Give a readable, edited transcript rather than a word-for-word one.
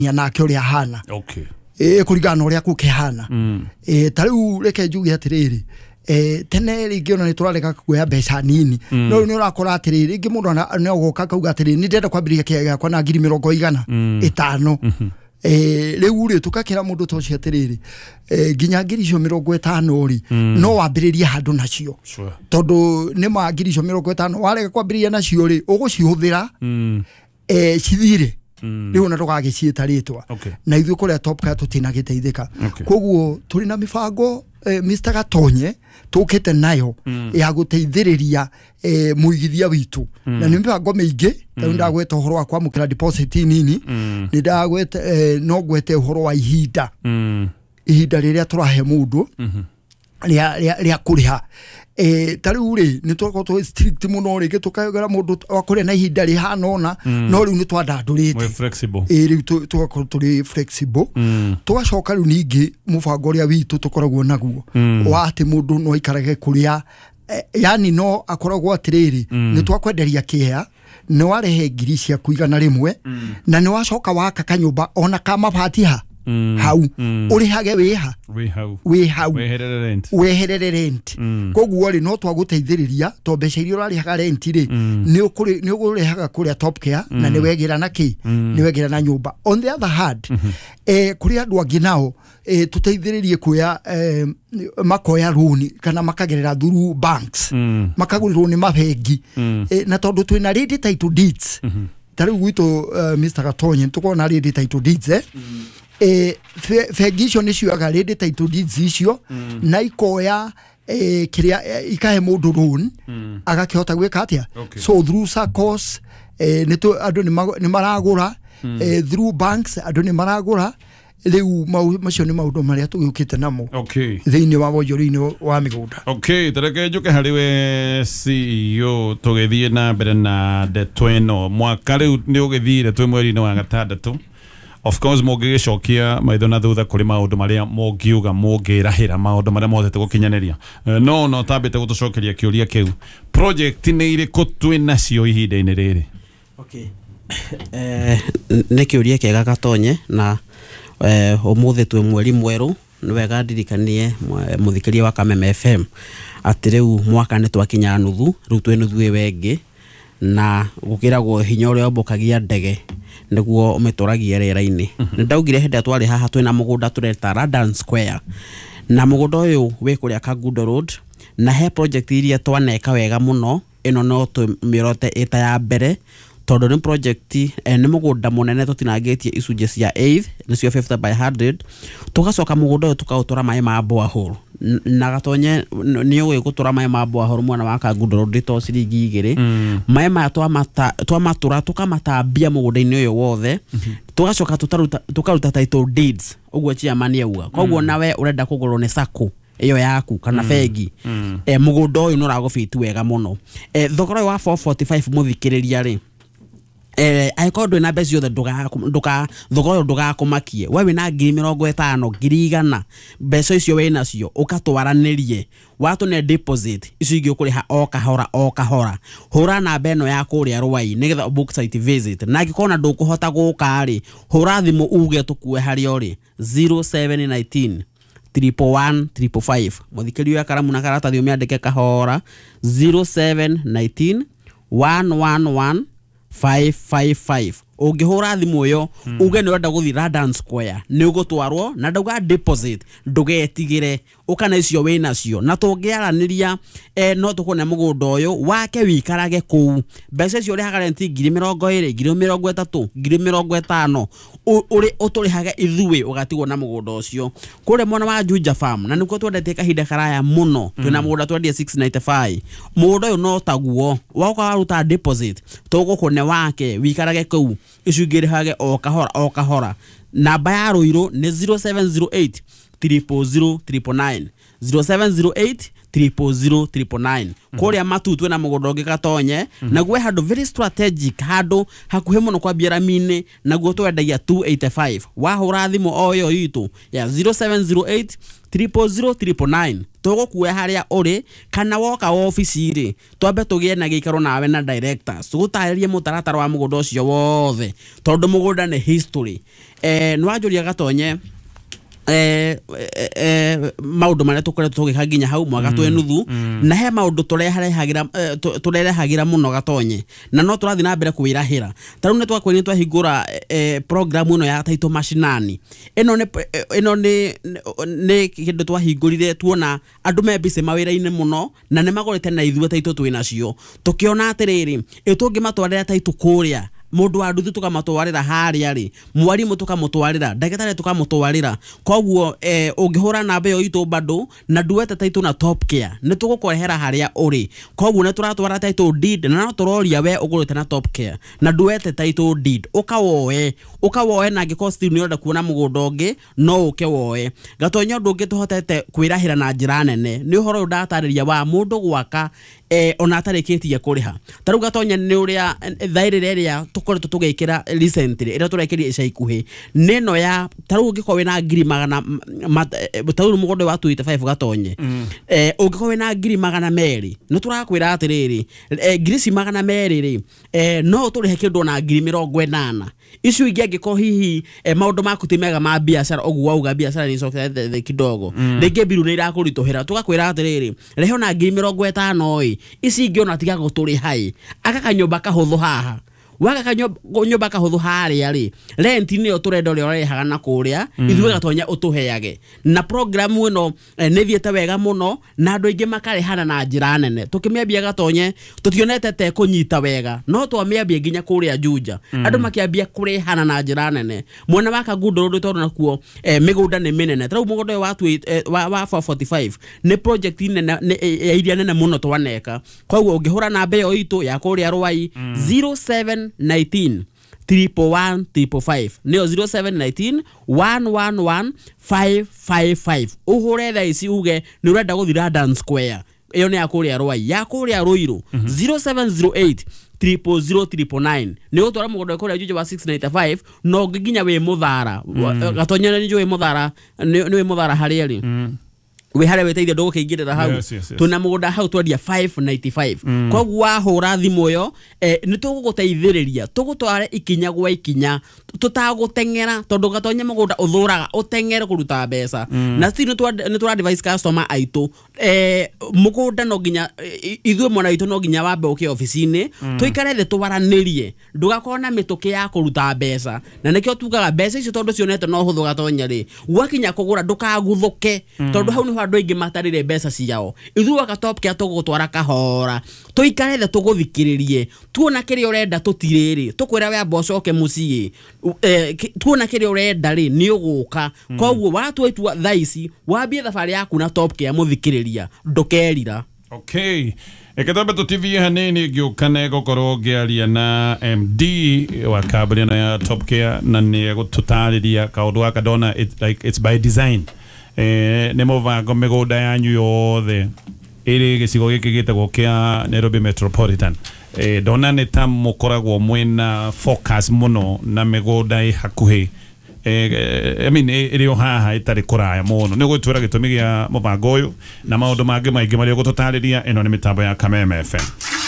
nake uria hana okay kurigana uria kukihana tariu reke njuge atiriri tene ringi ona niturareka kuoya mbeca nini no ni urakora atiriri ringi mundu no goka kauga atiriri ni ndenda kwambiria kiega kwa na 150 riu ri tukakira mundu tocio atiriri nginya 50 ri no wambiririe handu nacio tondu ni ma 50 wareka kwambiria nacio ri ugucihuthira cithire riu na tugagiciita ritwa na ithu kuria top ka tutina giteithika koguo turi na mifango Mr. Gatonye tukite nayo ya guteithiriria muigithia witu na ni mifango mingi ndagweta uhoro wa kwamukira deposit nini ni ndagweta no gwete uhoro wa ihinda riria turahe mundu ria kuriha tariu ri ni twako strict muno ri tukagera mundu akore na ihinda ri hanona no riu ni twandandurite flexible riu twako turi flexible tugacoka riu ningi mufango ria witu tukoragwo naguo wa ati mundu no ikarage kuria yani no akoragwo atiriri ni twakwenderia kihea no warehe ngiri cia kuigana rimwe na ni wacoka waka kanyumba ona kama fatiha hau urihage weherere rent koguo ri no twaguteithiriria to mbeca iria urarihaga rent ri ni ugurehaga kuria top care na ni wegira na ki ni wegira na nyumba on the other hand kuria andu angi nao tuteithiririe kuya makoya loan kana makagerera through banks makagurirwo ni mabengi na tondu twina ready title deeds tari gwitu Mr. Gatonye tukona ready title deeds fegisho ni cio ready title deeds icio na ikoya kiria ikahe mundu loan agakihota gwika atia so through SACCOs nitu andu ni maragura through banks andu ni maragura riu macio ni maundu maria tugukite namo thiini wa wonjori-ini wa migunda tareke njuke hariwe CEO tugithie na mbere na ndetweno mwaka riu ni ugithire twi mweri-ini wa gatandatu of course mugigicokia maitho na thutha kuri maundu maria mungiuga mungirahira maundu maria mothe tugukinyaniria no tambite gutucokeria kiuria kiu project ni iriku twi nacio ihinda-ini riri ni kiuria kiega Gatonye na umuthi twi mweri mweru ni wega ndirikanie muthikiria wa Kameme FM ati riu mwaka ni twakinya nuthu riu twi nuthu wengi na gukiragwo hinya uria ombokagia ndege niguo umeturagia rera-ini ndaugire hende twari haha twina mugunda tureta Radan Square na mugunda uyu wi kuria Kagundo Road na he project iria twaneka wega muno ino no tumirote ita ya mbere tondu ni project ni mugunda munene tutinangitie icunje cia 8 nicio 50 by 100 tugacoka mugunda uyu tukautura mai ma borehole na Gatonye ni uyu gutura mai ma borehole mwana wa Kagundo Road to ciringi 2 mai ma twamatura tukamatambia mugunda-ini uyu wothe tugacoka tukaruta title deeds uguo chairman auga koguo nawe urenda kugurwo ni SACCO iyo yaku kana fegi mugunda uyu no ragufiti wega muno thogora wa 445 muthikiriria ri aikondo na besi yothe nduga thogoro ndugakumakie wewe na 50 100 beso icio we nacio ukatwaranirie watu ne deposit icio ingi ukuriha o kahora hura na beno ya kuria rwai nigetha book site visit na ngikona ndukuhota guka ri hura thimu uge tukue hario ri 0719 111 muthikiriyo ya karamu na karata thio miandike kahora 0719 111 555 ungihura thimu yo uge ni urenda guthi Radan Square ni ugutwarwo na ndauga deposit ndugetigire ukana icio we nacio na tungiaraniria no tukone mugunda uyu wake wikarage ku mbeca icio ri hagarenti 20 30 50 uri uturihage ithuwe ugatigwo na mugunda ucio kure mwana wa Juja Farm na nikuo twendete kahinda karaya muno twina mugunda twendie 695 mugunda uyu no taguo wauka waruta deposit tugukone wake wikarage ku icungire hage o kahora namba ya ruiro ni 0708 300 999 0708 00009 kuria matu twena mugondo ungi Gatonye na gwe handu very strategic handu hakuhe muno kwa biaramine na gwe twendagia 285 wahura thimu oyo yitu ya 0708 00009 tugukuya haria uri kana woka office ri twambe tugie na gikaro nawe na directors tugutaririe mutaratara wa mugondo ucio wothe tondu mugunda ni history nwajuria Gatonye maundu maria tukoretwo tugika nginya hau mwaka twenuthu na he maundu turerehagira muno Gatonye na no turathi na mbere kuwirahira taru ne twakwini twahingura program ino ya taito mashinani ino ne kindu twahingurire tuona andu mebise mawira-ini muno na ne magorete na ithuĩ taito twinacio tukiona atiriri itungi matwarira taito kuria mundu wa nduthu tukamatwarira haria ri mwarimu tukamutwarira ndagitari tukamutwarira koguo ungihura namba yo itu bado na duete taitu na top care ni tugukorehera haria uri koguo ne turatwara taitu deed na no turoria we ugurite na top care na duete taitu deed ukawoe na ngikosti ni urenda kuona mugundo ungi no ukewoe Gatonye undu ungi tuhotete kwirahira na njira nene ni uhoro ndatariria wa mundu gwaka ona atarikitie kuriha taru Gatonye ni uria thairire ria tukoretwo tugikira recently ira turekeria ica ikuhi neno ya taru ungiko wina ngiri magana taru mugondo wa 25 Gatonye ungiko wina ngiri magana meri no turakwira atiriri ngiri ci magana meri ri no turihe kindu na ngiri 80 icio ingi angiko hihi maundu maku ti mega ma biashara ogu wauga biashara ni cokete kidogo rege biru ni irakurituhira tugakwira atiriri rehe na ngiri 50 ici ingi ona tiga guturi hai aka kanyumba kahuthu haha waga kanyumba kahuthu haria ri rent ni oturendo ri orehaga na kuria ithuĩ Gatonye utuheage na program ino ni thiete wega muno na andu aingi makarehana na njira nene tukimiambia Gatonye tutionete te kunyita wega no twamiambia nginya kuria Juja andu makiambia kurehana na njira nene mwena waka Gundo Road tondu nakuo migunda ni minene tarau mugondo wa 445 ni project nene ya iria nene muno twaneka koguo ungihura na mbeyo itu ya kuria Rwai 0719 311 neo 0719 111 555 uhure tha ici uge ni urenda guthira Dance Square iyo ni ya kuria Rwai ya kuria Ruiru 0708 00009 ni utwara mugondo kuria Juja wa 695 no nginya we muthara Gatonye ni we muthara ni we muthara haria ri we hare weteithia ndogo kingirira hau tuna mugunda hau twendia 595 koguo wahura thimu yo ni tuguguteithiriria tugutware ikinya gwa ikinya tutagutengera tondu Gatonye mugunda uthuraga utengere kuruta mbeca na si ni tura device customer aitu mugunda no nginya ithuĩ mwana itu no nginya wambe uke office-ini tuikare the tuwaranirie ndugakona mituki ya kuruta mbeca na nikio tugaga mbeca icio tondu cionete no huthu Gatonye ri gwakinya kugura ndukaguthuke tondu hau ni andu aingi matarire mbeca ciao ithuĩ Gatop kia tugutwara kahora tuikare the tuguthikiririe tuona kiri urenda tutiriri tukwira we mbocoke mucii tuona kiri urenda ri ni uguka koguo watwaitua thaici wambie thabari yaku na Top Care muthikiriria ndukerira. Okay, eketambe TV hanini giukane gukoro giaria na MD wa kabri na ya Top Care na ni gututariria kaundu aka dona it's by design ne muvango migunda yanyu yothe iri gicigo giki gitagwo kia Nairobi Metropolitan dona ni ta mukoragwo mwena focus muno na migunda i hakuhi I mean iri haha itari kuraya muno ni gwitwira gitumi gia muvango uyu na maundu mangi maingi mari gututariria ino ni mitambo ya Kameme FM.